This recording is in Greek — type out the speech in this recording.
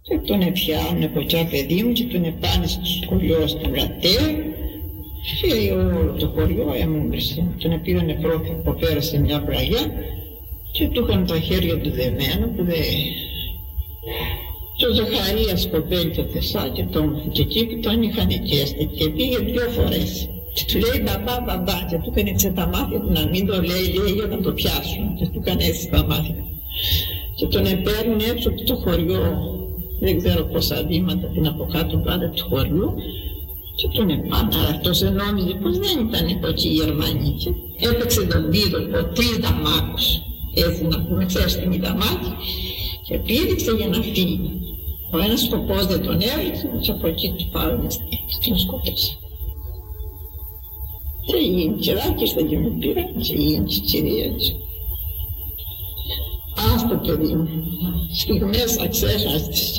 Και τον πιάνουν από εκεί, παιδί μου, και τον πάνε στο σχολείο στον Ρατέρ, και όλο το χωριό έμουγκρισε. Τον πήγανε από πέρα σε μια βραγιά και του είχαν τα χέρια του δεμένα, που δεν... Και ο Ζαχαρίας κοπέλι το θεσάκι, και εκεί που τον είχαν και πήγε 2 φορές. Και του λέει μπαμπά, και του έκανε έτσι τα μάτια του να μην το λέει για να το πιάσουν. Και του έκανε έτσι τα μάτια. Και τον παίρνουν έξω από το χωριό, δεν ξέρω πόσα βήματα την από κάτω πάντα του χωριού, και τον πάνε. Αλλά αυτός νόμιζε πως δεν ήταν από εκεί οι Γερμανοί. Και έπαιξε τον πύρο από 3 δαμάκους, έτσι να πούμε, ξέρεις τι είναι δαμάκι, και πήδηξε για να φύγει. Ο ένας σκοπός δεν τον έριξε, και από εκεί του πάρουν και τον σκοτώσε. Και γίνει κεράκες θα γίνουν πήρα, και γίνει και κυρίες. Άστο παιδί μου, στιγμές αξέχαστες.